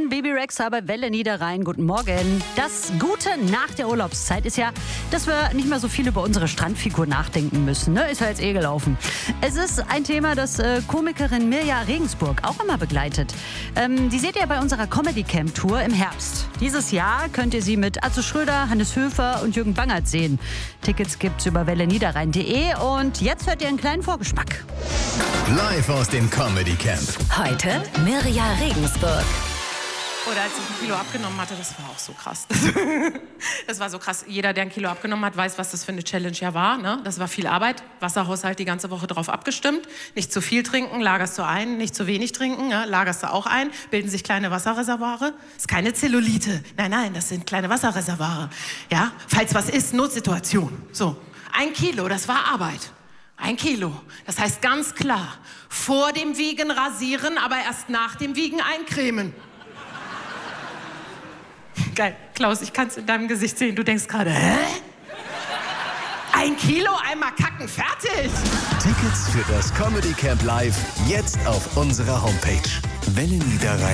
Morgen, Baby Rexha bei Welle Niederrhein. Guten Morgen. Das Gute nach der Urlaubszeit ist ja, dass wir nicht mehr so viel über unsere Strandfigur nachdenken müssen. Ne? Ist ja jetzt gelaufen. Es ist ein Thema, das Komikerin Mirja Regensburg auch immer begleitet. Die seht ihr bei unserer Comedy Camp Tour im Herbst. Dieses Jahr könnt ihr sie mit Atze Schröder, Hannes Höfer und Jürgen Bangert sehen. Tickets gibt's über welleniederrhein.de und jetzt hört ihr einen kleinen Vorgeschmack. Live aus dem Comedy Camp. Heute Mirja Regensburg. Oder als ich 1 Kilo abgenommen hatte, das war auch so krass. Das war so krass. Jeder, der 1 Kilo abgenommen hat, weiß, was das für eine Challenge ja war. Ne? Das war viel Arbeit. Wasserhaushalt die ganze Woche drauf abgestimmt. Nicht zu viel trinken, lagerst du ein. Nicht zu wenig trinken, ja, lagerst du auch ein. Bilden sich kleine Wasserreservoire. Das ist keine Zellulite. Nein, das sind kleine Wasserreservoire. Ja? Falls was ist, Notsituation. So, 1 Kilo, das war Arbeit. 1 Kilo. Das heißt ganz klar, vor dem Wiegen rasieren, aber erst nach dem Wiegen eincremen. Geil. Klaus, ich kann es in deinem Gesicht sehen. Du denkst gerade, hä? 1 Kilo, einmal kacken, fertig. Tickets für das Comedy Camp Live jetzt auf unserer Homepage. Welle Niederrhein.